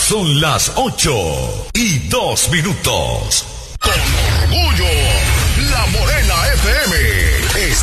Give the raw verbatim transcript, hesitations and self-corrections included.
Son las ocho y dos minutos. Con orgullo